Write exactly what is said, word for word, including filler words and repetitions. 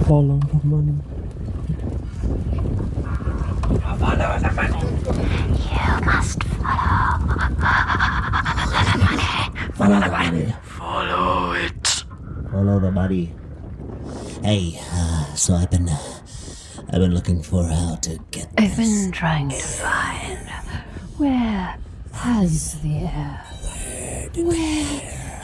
Follow the money. Follow the money. You must follow. Follow the money. Follow the money. Follow it. Follow the money. Hey, uh, so I've been, uh, I've been looking for how to get I've this. been trying to find. Where has the air? Where